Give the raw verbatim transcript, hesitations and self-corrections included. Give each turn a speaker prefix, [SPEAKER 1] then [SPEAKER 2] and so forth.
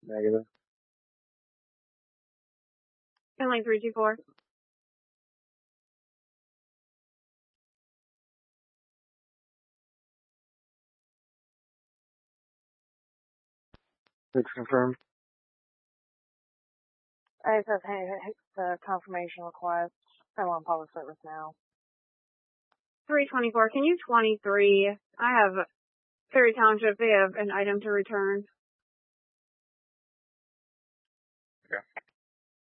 [SPEAKER 1] Negative.
[SPEAKER 2] Finley three two four.
[SPEAKER 1] It's confirmed.
[SPEAKER 3] It says, hey, the confirmation request. I'm on public service now.
[SPEAKER 2] three twenty-four. Can you twenty-three? I have Perry Township. They have an item to return.